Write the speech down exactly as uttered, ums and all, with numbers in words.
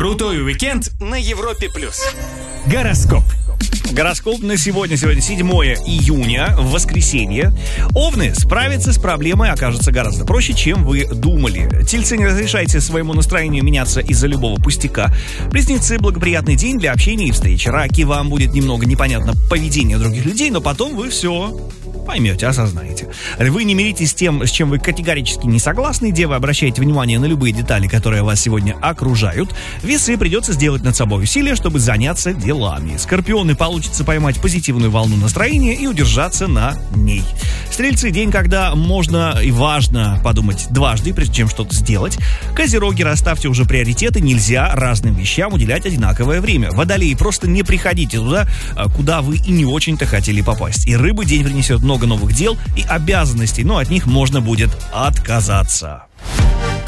Крутой уикенд на Европе плюс. Гороскоп. Гороскоп на сегодня. Сегодня седьмое июня, воскресенье. Овны, справиться с проблемой окажется гораздо проще, чем вы думали. Тельцы, не разрешайте своему настроению меняться из-за любого пустяка. Близнецы, благоприятный день для общения и встреч. Раки, вам будет немного непонятно поведение других людей, но потом вы все поймете, осознаете. Вы не миритесь с тем, с чем вы категорически не согласны. Девы, обращайте внимание на любые детали, которые вас сегодня окружают. Весы, придется сделать над собой усилия, чтобы заняться делами. Скорпионы, получится поймать позитивную волну настроения и удержаться на ней. Стрельцы, день, когда можно и важно подумать дважды, прежде чем что-то сделать. Козероги, расставьте уже приоритеты, нельзя разным вещам уделять одинаковое время. Водолеи, просто не приходите туда, куда вы и не очень-то хотели попасть. И рыбы, день принесет много новых дел и обязанностей, но от них можно будет отказаться.